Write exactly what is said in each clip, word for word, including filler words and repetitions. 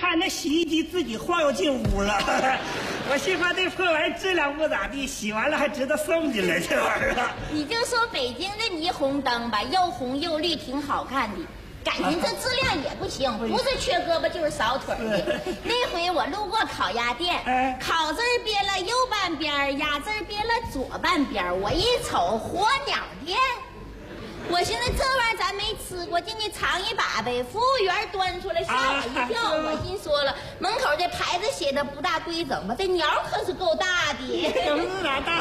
看那洗衣机自己晃悠进屋了，我心话这破玩意质量不咋地，洗完了还知道送进来这玩意儿。 你就说北京的霓虹灯吧，又红又绿，挺好看的。感情这质量也不行，不是缺胳膊就是少腿的。那回我路过烤鸭店，烤字儿别了右半边，鸭字儿别了左半边。我一瞅，火鸟店。我寻思这玩意儿咱没吃过，进去尝一把呗。服务员端出来吓我一跳，我心说了，门口这牌子写的不大规整吧？这鸟可是够大的， 是哪大？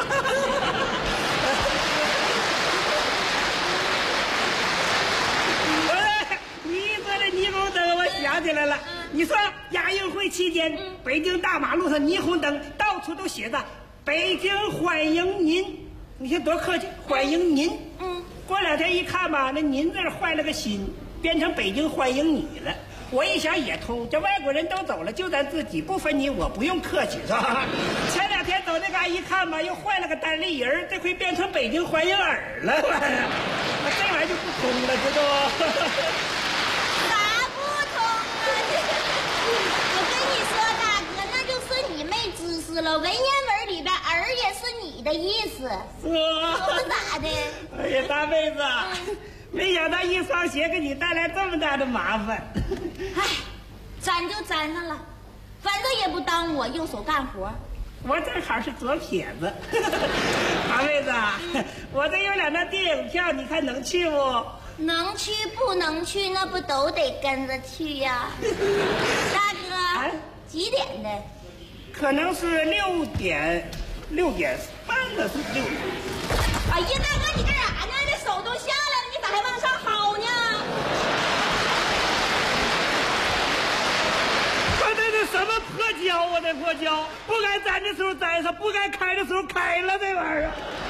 你说这霓虹灯，我想起来了。你说亚运会期间，北京大马路上霓虹灯到处都写着“北京欢迎您”，你看多客气，欢迎您。嗯。过两天一看吧，那“您”字换了个心，变成“北京欢迎你”了。我一想也通，这外国人都走了，就咱自己不分你我，不用客气，是吧？前两天走那嘎一看吧，又换了个单立人，这回变成“北京欢迎耳”了，玩意儿，这玩意儿就不通了，知道不？ 咋不通啊？我跟你说，大哥，那就是你没知识了。文言文里边“儿”也是你的意思， 是吗？ 可不咋的。 哎呀，大妹子，没想到一双鞋给你带来这么大的麻烦。 唉，粘就粘上了，反正也不耽误我用手干活。 我正好是左撇子。大妹子，我这有两张电影票，你看能去不？ 能去不能去，那不都得跟着去呀？大哥，啊、几点的？ 可能是六点，六点半了，是六点。 哎呀，大哥，你干啥呢？这手都下来了，你咋还往上薅呢？ 快这这什么破胶啊！这破胶，不该粘的时候粘上，不该开的时候开了，这玩意儿。